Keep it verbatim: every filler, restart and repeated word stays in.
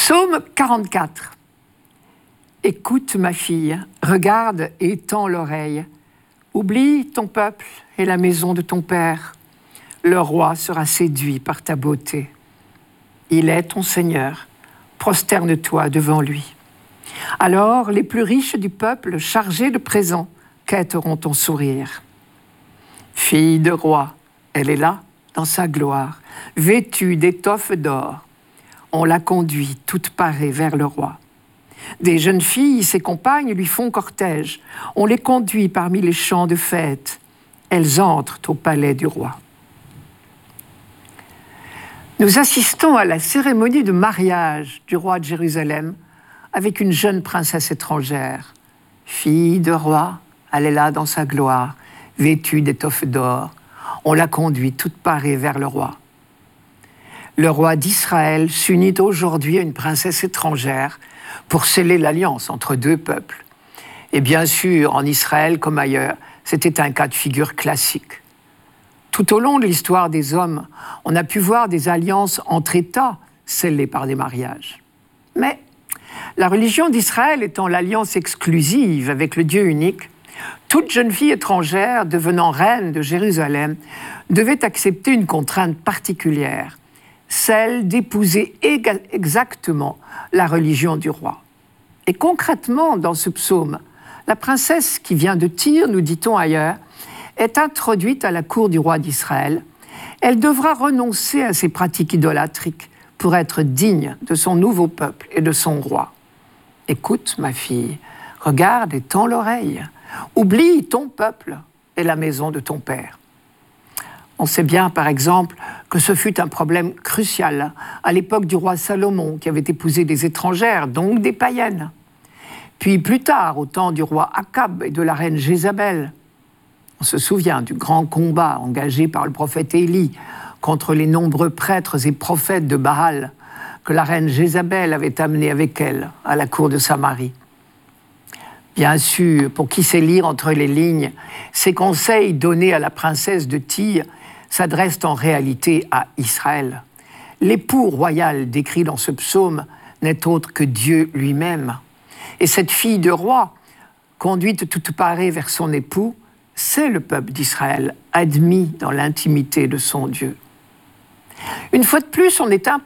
Psaume quarante-quatre. Écoute, ma fille, regarde et tends l'oreille. Oublie ton peuple et la maison de ton père. Le roi sera séduit par ta beauté. Il est ton Seigneur. Prosterne-toi devant lui. Alors les plus riches du peuple, chargés de présents, quêteront ton sourire. Fille de roi, elle est là, dans sa gloire, vêtue d'étoffes d'or. On la conduit toute parée vers le roi. Des jeunes filles, ses compagnes, lui font cortège. On les conduit parmi les champs de fête. Elles entrent au palais du roi. Nous assistons à la cérémonie de mariage du roi de Jérusalem avec une jeune princesse étrangère. Fille de roi, elle est là dans sa gloire, vêtue d'étoffes d'or. On la conduit toute parée vers le roi. Le roi d'Israël s'unit aujourd'hui à une princesse étrangère pour sceller l'alliance entre deux peuples. Et bien sûr, en Israël comme ailleurs, c'était un cas de figure classique. Tout au long de l'histoire des hommes, on a pu voir des alliances entre États scellées par des mariages. Mais la religion d'Israël étant l'alliance exclusive avec le Dieu unique, toute jeune fille étrangère devenant reine de Jérusalem devait accepter une contrainte particulière, celle d'épouser exactement la religion du roi. Et concrètement, dans ce psaume, la princesse qui vient de Tyr, nous dit-on ailleurs, est introduite à la cour du roi d'Israël. Elle devra renoncer à ses pratiques idolâtriques pour être digne de son nouveau peuple et de son roi. Écoute, ma fille, regarde et tends l'oreille. Oublie ton peuple et la maison de ton père. On sait bien, par exemple, que ce fut un problème crucial à l'époque du roi Salomon, qui avait épousé des étrangères, donc des païennes. Puis plus tard, au temps du roi Akab et de la reine Jézabel, on se souvient du grand combat engagé par le prophète Élie contre les nombreux prêtres et prophètes de Baal que la reine Jézabel avait amenés avec elle à la cour de Samarie. Bien sûr, pour qui sait lire entre les lignes, ces conseils donnés à la princesse de Tyr s'adressent en réalité à Israël. L'époux royal décrit dans ce psaume n'est autre que Dieu lui-même. Et cette fille de roi, conduite toute parée vers son époux, c'est le peuple d'Israël, admis dans l'intimité de son Dieu. Une fois de plus, on est un